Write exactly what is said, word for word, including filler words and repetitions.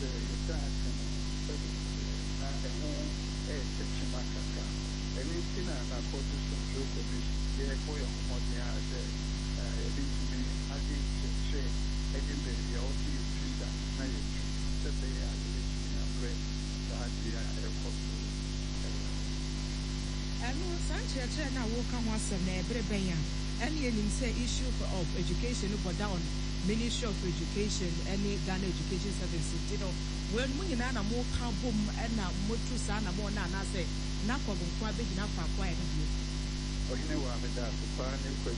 sɛ yɛda ase no sɛde na ɛho ɛyɛ kyima kakra ɛno nti na Narcotics Control Commission yɛbɔ yɛ homɔden a sɛ yɛbɛtumi ade nkyerɛkyerɛ ɛde baabi a wɔte yɛtwi da na yɛtwi sɛ bɛyɛ a yɛbɛtumi abrɛ saa adeɛ a ɛrekɔ so. ɛno saa nkyerɛkyerɛ no a wɔka ho asɛm na ɛberɛ bɛn a ɛne yɛnim sɛ issue of education no bɔda on Ministry of Education ɛne Ghana Education Service nti no wɔn mu nyinaa na moka bom ɛna motu saa na mo na anaasɛ na kɔbɔ nkwa bɛgyina faako a ɛno bio. Ɔhene wɔ ameda ase paa ne